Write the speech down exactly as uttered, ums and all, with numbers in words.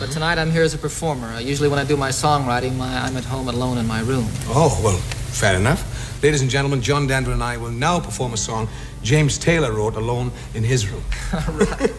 but tonight I'm here as a performer. Uh, usually when I do my songwriting, my, I'm at home alone in my room. Oh, well, fair enough. Ladies and gentlemen, John Denver and I will now perform a song James Taylor wrote alone in his room. Right.